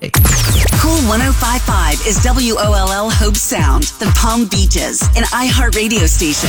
Cool 105.5 is WOLL Hope Sound, the Palm Beaches, an iHeartRadio station.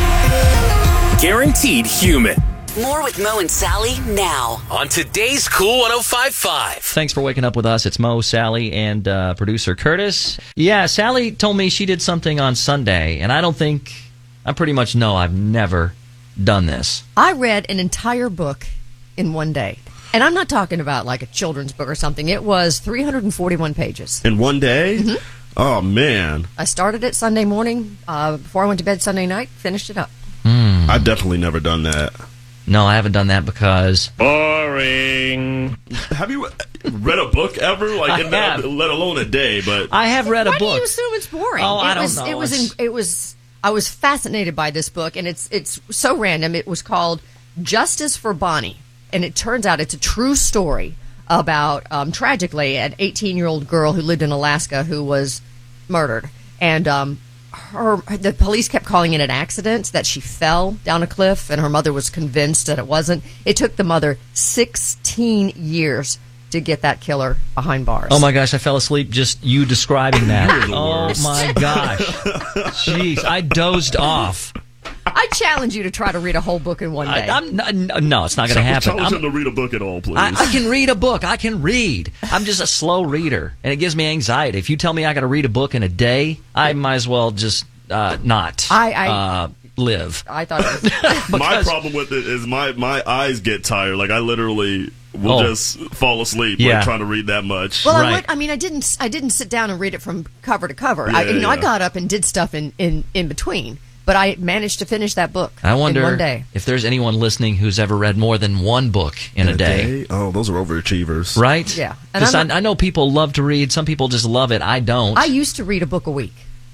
Guaranteed human. More with Mo and Sally now. On today's Cool 105.5. Thanks for waking up with us. It's Mo, Sally, and producer Curtis. Yeah, Sally told me she did something on Sunday, and I pretty much know I've never done this. I read an entire book in one day. And I'm not talking about like a children's book or something. It was 341 pages. In one day? Mm-hmm. Oh, man. I started it Sunday morning. Before I went to bed Sunday night, finished it up. I've definitely never done that. No, I haven't done that because... Boring. Have you read a book ever? Like, let alone a day, but... I have read a book. Why do you assume it's boring? Oh, I don't know. I was fascinated by this book, and it's so random. It was called Justice for Bonnie. And it turns out it's a true story about, tragically, an 18-year-old girl who lived in Alaska who was murdered. And the police kept calling it an accident, that she fell down a cliff, and her mother was convinced that it wasn't. It took the mother 16 years to get that killer behind bars. Oh, my gosh, I fell asleep just you describing that. Oh, my gosh. Jeez, I dozed off. I challenge you to try to read a whole book in one day. No, it's not going to happen. Challenge him to read a book at all, please. I can read a book. I can read. I'm just a slow reader, and it gives me anxiety. If you tell me I got to read a book in a day, I might as well just not live. I thought it was my problem with it is my eyes get tired. Like, I literally will just fall asleep trying to read that much. Well, right. I didn't sit down and read it from cover to cover. I got up and did stuff in between. But I managed to finish that book in one day. I wonder if there's anyone listening who's ever read more than one book in a day. Oh, those are overachievers. Right? Yeah. Because I know people love to read. Some people just love it. I don't. I used to read a book a week.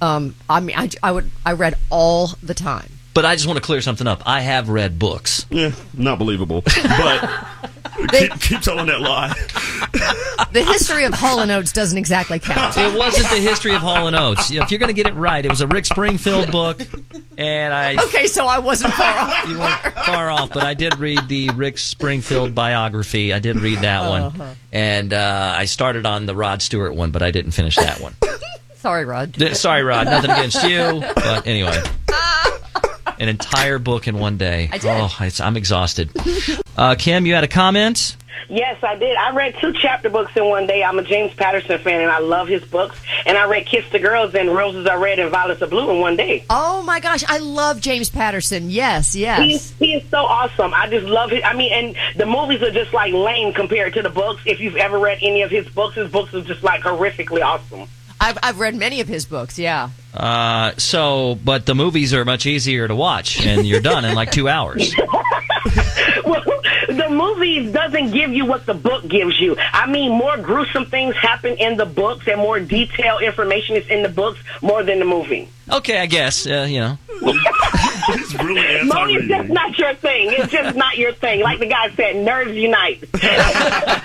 I read all the time. But I just want to clear something up. I have read books. Yeah, not believable. But keep telling that lie. The history of Hall & Oates doesn't exactly count. It wasn't the history of Hall & Oates. If you're going to get it right, it was a Rick Springfield book. And Okay, so I wasn't far off. You weren't far off, but I did read the Rick Springfield biography. I did read that one. And I started on the Rod Stewart one, but I didn't finish that one. Sorry, Rod. Sorry, Rod. Nothing against you. But anyway. An entire book in one day. I did. Oh, I'm exhausted. Kim, you had a comment? Yes, I did. I read 2 chapter books in one day. I'm a James Patterson fan, and I love his books. And I read Kiss the Girls and Roses Are Red and Violets Are Blue in one day. Oh, my gosh. I love James Patterson. Yes. He is so awesome. I just love it. I mean, and the movies are just like lame compared to the books. If you've ever read any of his books are just like horrifically awesome. I've read many of his books, yeah. But the movies are much easier to watch, and you're done in like 2 hours. Well, the movie doesn't give you what the book gives you. I mean, more gruesome things happen in the books, and more detailed information is in the books more than the movie. Okay, I guess, It's really Mo, it's just not your thing. It's just not your thing. Like the guy said, nerves unite.